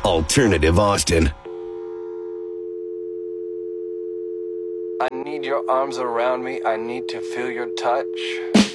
Alternative Austin. I need your arms around me. I need to feel your touch.